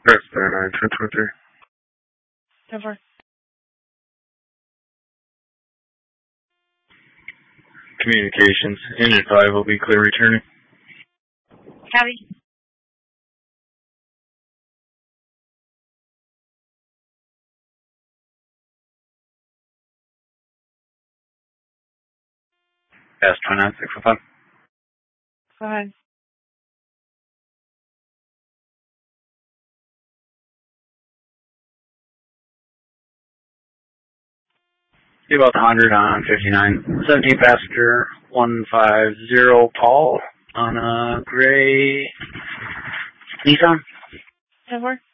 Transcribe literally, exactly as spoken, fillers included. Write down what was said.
Press that nine two two three. Over. Communications. Engine five will be clear returning. Copy. S two nine six five. Go ahead. See about one hundred on fifty-nine. seventeen passenger one five zero Paul on a gray Nissan. Over.